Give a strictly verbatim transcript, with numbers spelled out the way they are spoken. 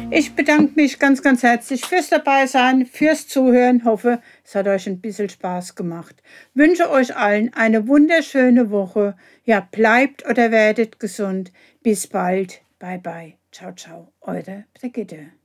Ich bedanke mich ganz, ganz herzlich fürs Dabeisein, fürs Zuhören. Hoffe, es hat euch ein bisschen Spaß gemacht. Wünsche euch allen eine wunderschöne Woche. Ja, bleibt oder werdet gesund. Bis bald. Bye, bye. Ciao, ciao. Eure Brigitte.